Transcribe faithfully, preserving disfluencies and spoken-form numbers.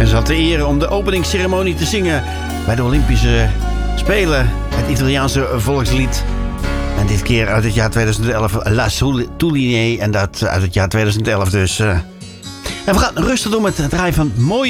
En ze had de eer om de openingsceremonie te zingen bij de Olympische Spelen. Het Italiaanse volkslied. En dit keer uit het jaar tweeduizend elf, La Soulignée. En dat uit het jaar tweeduizend elf dus. En we gaan rustig door met het draaien van mooie